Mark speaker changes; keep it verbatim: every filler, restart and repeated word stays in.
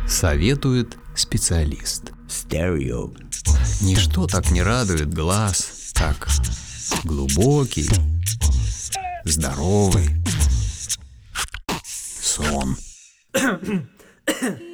Speaker 1: Советует специалист.
Speaker 2: Стерео.
Speaker 1: Ничто так не радует глаз, как глубокий, здоровый сон.